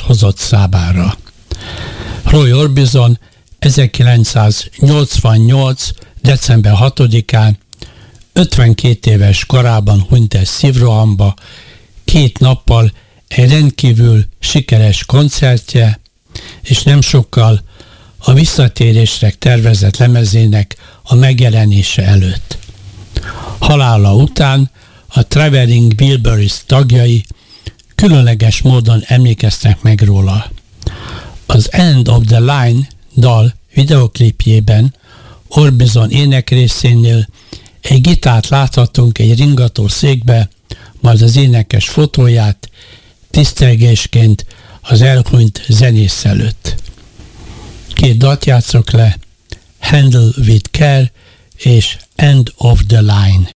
hozott számára. Roy Orbison 1988. december 6-án 52 éves korában hunyt el szívrohamba, 2 nappal egy rendkívül sikeres koncertje, és nem sokkal a visszatérésre tervezett lemezének a megjelenése előtt. Halála után a Traveling Wilburys tagjai különleges módon emlékeztek meg róla. Az End of the Line dal videoklipjében Orbison énekrészénél egy gitárt láthatunk egy ringató székbe, majd az énekes fotóját tisztelgésként az elhunyt zenész előtt. 2 dalt játszok le, Handle with Care és End of the Line.